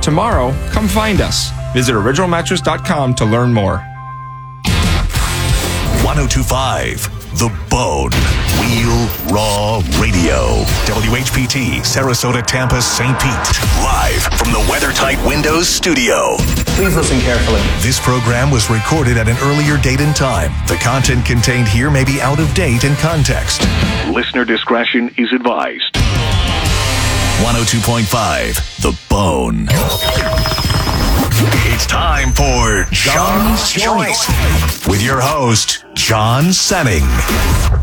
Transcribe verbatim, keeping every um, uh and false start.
tomorrow, come find us. Visit original mattress dot com to learn more. one oh two point five The Bone. Wheel Raw Radio. W H P T, Sarasota, Tampa, Saint Pete. Live from the WeatherTight Windows studio. Please listen carefully. This program was recorded at an earlier date and time. The content contained here may be out of date in context. Listener discretion is advised. one oh two point five The Bone. It's time for John's Choice with your host, John Senning.